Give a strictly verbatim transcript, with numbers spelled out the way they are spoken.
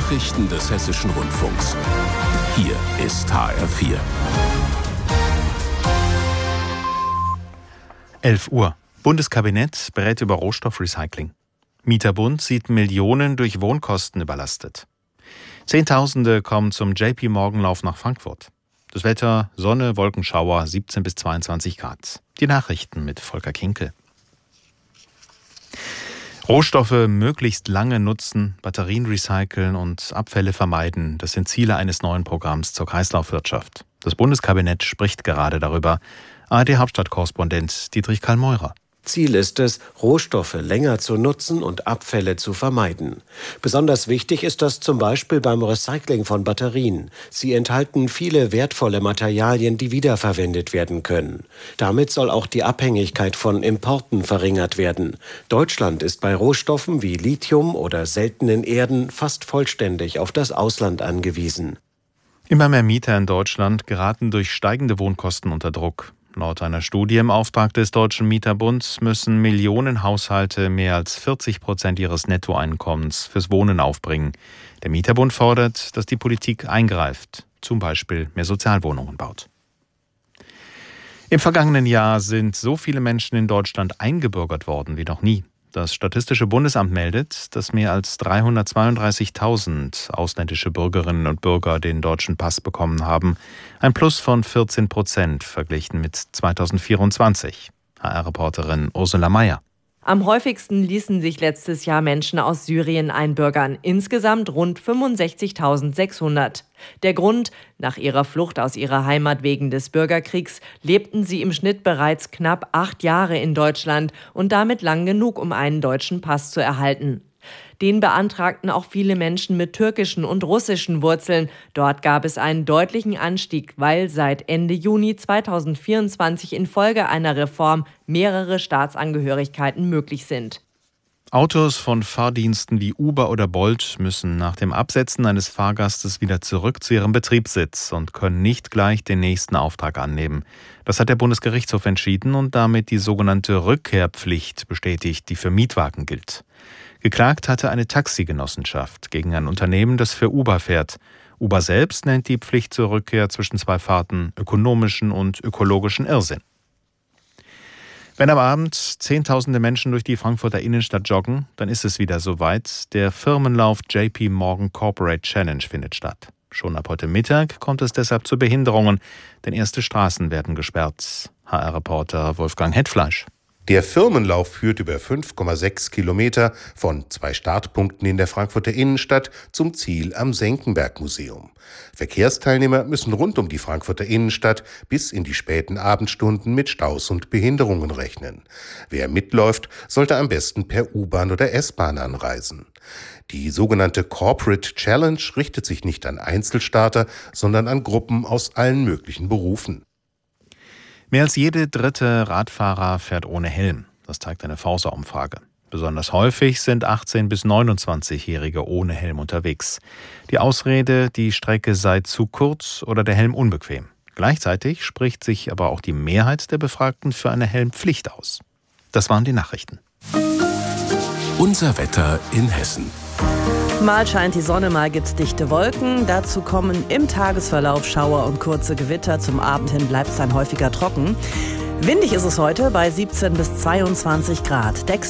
Nachrichten des Hessischen Rundfunks. Hier ist H R vier. elf Uhr. Bundeskabinett berät über Rohstoffrecycling. Mieterbund sieht Millionen durch Wohnkosten überlastet. Zehntausende kommen zum J P Morgan-Lauf nach Frankfurt. Das Wetter: Sonne, Wolkenschauer, siebzehn bis zweiundzwanzig Grad. Die Nachrichten mit Volker Kinkel. Rohstoffe möglichst lange nutzen, Batterien recyceln und Abfälle vermeiden. Das sind Ziele eines neuen Programms zur Kreislaufwirtschaft. Das Bundeskabinett spricht gerade darüber. A R D-Hauptstadtkorrespondent Dietrich Karl-Meurer. Ziel ist es, Rohstoffe länger zu nutzen und Abfälle zu vermeiden. Besonders wichtig ist das zum Beispiel beim Recycling von Batterien. Sie enthalten viele wertvolle Materialien, die wiederverwendet werden können. Damit soll auch die Abhängigkeit von Importen verringert werden. Deutschland ist bei Rohstoffen wie Lithium oder seltenen Erden fast vollständig auf das Ausland angewiesen. Immer mehr Mieter in Deutschland geraten durch steigende Wohnkosten unter Druck. Laut einer Studie im Auftrag des Deutschen Mieterbunds müssen Millionen Haushalte mehr als vierzig Prozent ihres Nettoeinkommens fürs Wohnen aufbringen. Der Mieterbund fordert, dass die Politik eingreift, zum Beispiel mehr Sozialwohnungen baut. Im vergangenen Jahr sind so viele Menschen in Deutschland eingebürgert worden wie noch nie. Das Statistische Bundesamt meldet, dass mehr als dreihundertzweiunddreißigtausend ausländische Bürgerinnen und Bürger den deutschen Pass bekommen haben. Ein Plus von vierzehn Prozent verglichen mit zweitausendvierundzwanzig. H R-Reporterin Ursula Mayer. Am häufigsten ließen sich letztes Jahr Menschen aus Syrien einbürgern. Insgesamt rund fünfundsechzigtausendsechshundert. Der Grund: Nach ihrer Flucht aus ihrer Heimat wegen des Bürgerkriegs lebten sie im Schnitt bereits knapp acht Jahre in Deutschland und damit lang genug, um einen deutschen Pass zu erhalten. Den beantragten auch viele Menschen mit türkischen und russischen Wurzeln. Dort gab es einen deutlichen Anstieg, weil seit Ende Juni zweitausendvierundzwanzig infolge einer Reform mehrere Staatsangehörigkeiten möglich sind. Autos von Fahrdiensten wie Uber oder Bolt müssen nach dem Absetzen eines Fahrgastes wieder zurück zu ihrem Betriebssitz und können nicht gleich den nächsten Auftrag annehmen. Das hat der Bundesgerichtshof entschieden und damit die sogenannte Rückkehrpflicht bestätigt, die für Mietwagen gilt. Geklagt hatte eine Taxigenossenschaft gegen ein Unternehmen, das für Uber fährt. Uber selbst nennt die Pflicht zur Rückkehr zwischen zwei Fahrten ökonomischen und ökologischen Irrsinn. Wenn am Abend Zehntausende Menschen durch die Frankfurter Innenstadt joggen, dann ist es wieder soweit. Der Firmenlauf J P Morgan Corporate Challenge findet statt. Schon ab heute Mittag kommt es deshalb zu Behinderungen, denn erste Straßen werden gesperrt. H R-Reporter Wolfgang Hetfleisch. Der Firmenlauf führt über fünf Komma sechs Kilometer von zwei Startpunkten in der Frankfurter Innenstadt zum Ziel am Senckenberg-Museum. Verkehrsteilnehmer müssen rund um die Frankfurter Innenstadt bis in die späten Abendstunden mit Staus und Behinderungen rechnen. Wer mitläuft, sollte am besten per U-Bahn oder S-Bahn anreisen. Die sogenannte Corporate Challenge richtet sich nicht an Einzelstarter, sondern an Gruppen aus allen möglichen Berufen. Mehr als jede dritte Radfahrer fährt ohne Helm. Das zeigt eine Forsa-Umfrage. Besonders häufig sind achtzehn- bis neunundzwanzigjährige ohne Helm unterwegs. Die Ausrede, die Strecke sei zu kurz oder der Helm unbequem. Gleichzeitig spricht sich aber auch die Mehrheit der Befragten für eine Helmpflicht aus. Das waren die Nachrichten. Unser Wetter in Hessen. Mal scheint die Sonne, mal gibt's dichte Wolken. Dazu kommen im Tagesverlauf Schauer und kurze Gewitter. Zum Abend hin bleibt es dann häufiger trocken. Windig ist es heute bei siebzehn bis zweiundzwanzig Grad.